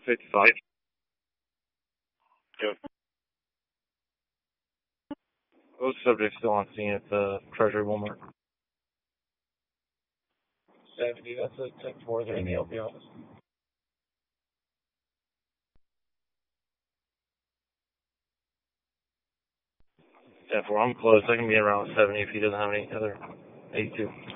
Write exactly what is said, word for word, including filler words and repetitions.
fifty-five. Yep. Those subjects still on scene at the Treasury Walmart. seventy, that's a ten four. They're in the L P office. ten four, I'm close. I can be around seventy if he doesn't have any other eighty-two.